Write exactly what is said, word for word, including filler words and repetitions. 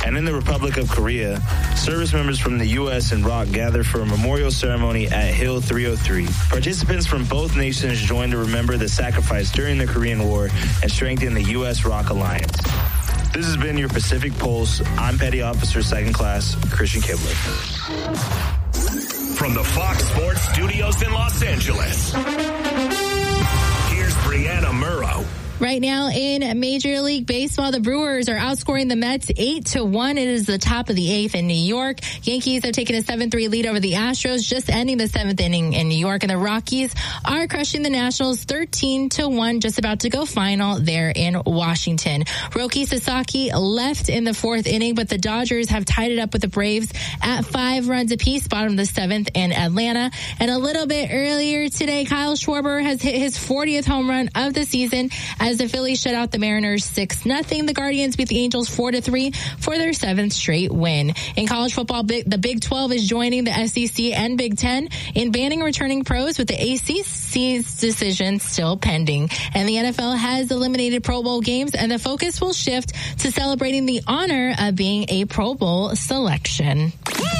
And in the Republic of Korea, service members from the U S and ROK gather for a memorial ceremony at Hill three oh three. Participants from both nations join to remember the sacrifice during the Korean War and strengthen the U S ROK alliance. This has been your Pacific Pulse. I'm Petty Officer Second Class Christian Kibler. From the Fox Sports Studios in Los Angeles, here's Brianna Murrow. Right now in Major League Baseball, the Brewers are outscoring the Mets eight to one. It is the top of the eighth in New York. Yankees have taken a seven three lead over the Astros, just ending the seventh inning in New York. And the Rockies are crushing the Nationals thirteen to one, just about to go final there in Washington. Roki Sasaki left in the fourth inning, but the Dodgers have tied it up with the Braves at five runs apiece, bottom of the seventh in Atlanta. And a little bit earlier today, Kyle Schwarber has hit his fortieth home run of the season as the Phillies shut out the Mariners six nothing. The Guardians beat the Angels four to three for their seventh straight win. In college football, the Big twelve is joining the S E C and Big ten in banning returning pros, with the A C C's decision still pending. And the N F L has eliminated Pro Bowl games, and the focus will shift to celebrating the honor of being a Pro Bowl selection.